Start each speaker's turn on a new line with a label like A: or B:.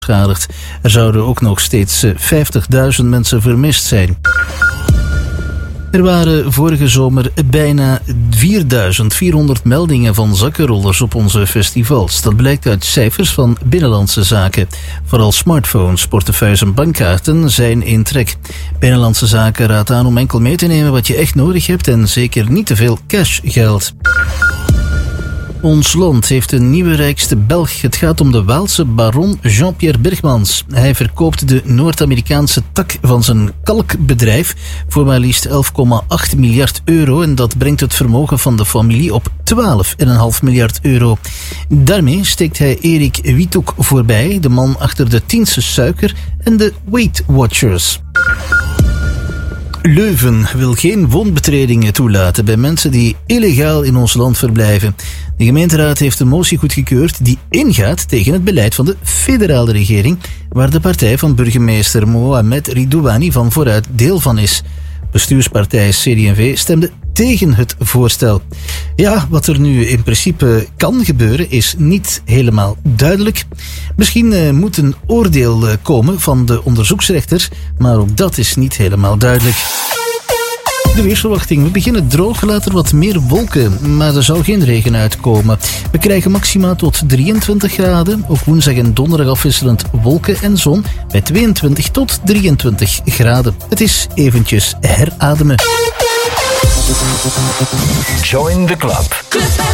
A: beschadigd. Er zouden ook nog steeds 50.000 mensen vermist zijn. Er waren vorige zomer bijna 4.400 meldingen van zakkenrollers op onze festivals. Dat blijkt uit cijfers van Binnenlandse Zaken. Vooral smartphones, portefeuilles en bankkaarten zijn in trek. Binnenlandse Zaken raadt aan om enkel mee te nemen wat je echt nodig hebt en zeker niet te veel cashgeld. Ons land heeft een nieuwe rijkste Belg. Het gaat om de Waalse baron Jean-Pierre Bergmans. Hij verkoopt de Noord-Amerikaanse tak van zijn kalkbedrijf voor maar liefst 11,8 miljard euro. En dat brengt het vermogen van de familie op 12,5 miljard euro. Daarmee steekt hij Erik Wiethoek voorbij, de man achter de Tiense Suiker en de Weight Watchers. Leuven wil geen woonbetredingen toelaten bij mensen die illegaal in ons land verblijven. De gemeenteraad heeft een motie goedgekeurd die ingaat tegen het beleid van de federale regering, waar de partij van burgemeester Mohamed Ridouani van vooruit deel van is. Bestuurspartij CD&V stemde tegen het voorstel. Ja, wat er nu in principe kan gebeuren is niet helemaal duidelijk. Misschien moet een oordeel komen van de onderzoeksrechter, maar ook dat is niet helemaal duidelijk. De weersverwachting. We beginnen droog, later wat meer wolken, maar er zal geen regen uitkomen. We krijgen maxima tot 23 graden. Ook woensdag en donderdag afwisselend wolken en zon bij 22 tot 23 graden. Het is eventjes herademen.
B: Join the club.